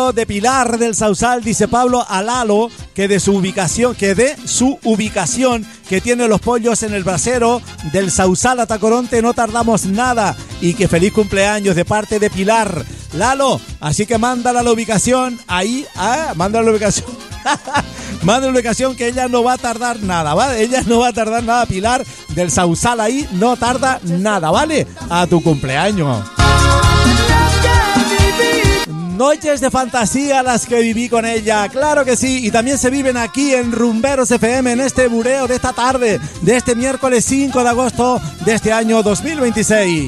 Pablo de Pilar del Sausal, dice Pablo a Lalo que de su ubicación, que tiene los pollos en el brasero del Sausal a Tacoronte, no tardamos nada, y que feliz cumpleaños de parte de Pilar. Lalo, así que mándala la ubicación ahí, mándala la ubicación. Mándala la ubicación que ella no va a tardar nada, ¿vale? Ella no va a tardar nada, Pilar del Sausal ahí no tarda nada, ¿vale? A tu cumpleaños. Noches de fantasía las que viví con ella, claro que sí, y también se viven aquí en Rumberos FM en este bureo de esta tarde, de este miércoles 5 de agosto de este año 2026.